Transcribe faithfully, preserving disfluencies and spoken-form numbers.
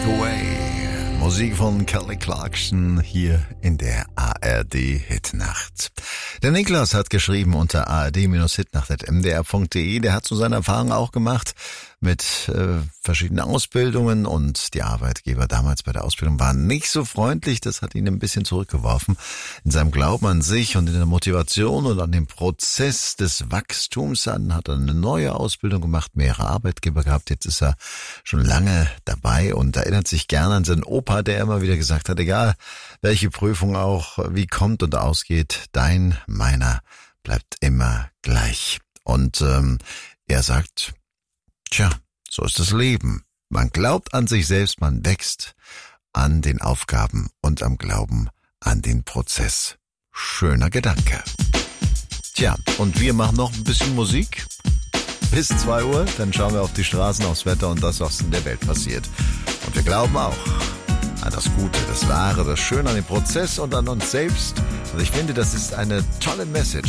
Away. Musik von Kelly Clarkson hier in der A R D-Hitnacht. Der Niklas hat geschrieben unter a r d Hitnacht punkt m d r punkt d e. Der hat so seine Erfahrungen auch gemacht mit äh, verschiedenen Ausbildungen und die Arbeitgeber damals bei der Ausbildung waren nicht so freundlich. Das hat ihn ein bisschen zurückgeworfen in seinem Glauben an sich und in der Motivation und an dem Prozess des Wachstums. Dann hat er eine neue Ausbildung gemacht, mehrere Arbeitgeber gehabt. Jetzt ist er schon lange dabei und erinnert sich gerne an seinen Opa, der immer wieder gesagt hat, egal welche Prüfung auch wie kommt und ausgeht, dein, meiner bleibt immer gleich. Und ähm, er sagt, tja, so ist das Leben. Man glaubt an sich selbst, man wächst an den Aufgaben und am Glauben an den Prozess. Schöner Gedanke. Tja, und wir machen noch ein bisschen Musik bis zwei Uhr, dann schauen wir auf die Straßen, aufs Wetter und das, was in der Welt passiert. Und wir glauben auch an das Gute, das Wahre, das Schöne an den Prozess und an uns selbst. Und ich finde, das ist eine tolle Message.